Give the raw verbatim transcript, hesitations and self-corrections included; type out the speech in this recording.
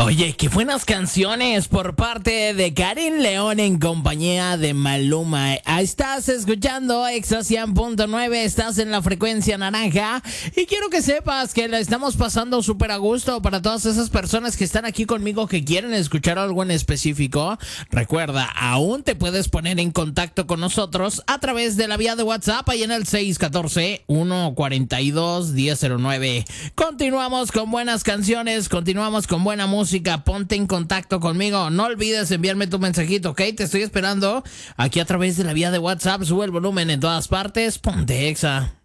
Oye, qué buenas canciones por parte de Karin León en compañía de Maluma. Estás escuchando Exa cien punto nueve, estás en la frecuencia naranja y quiero que sepas que la estamos pasando súper a gusto para todas esas personas que están aquí conmigo que quieren escuchar algo en específico. Recuerda, aún te puedes poner en contacto con nosotros a través de la vía de WhatsApp ahí en el seis uno cuatro, uno cuatro dos, uno cero cero nueve. Continuamos con buenas canciones, continuamos con buena música. Música, ponte en contacto conmigo. No olvides enviarme tu mensajito, ¿ok? Te estoy esperando aquí a través de la vía de WhatsApp. Sube el volumen en todas partes. Ponte Exa.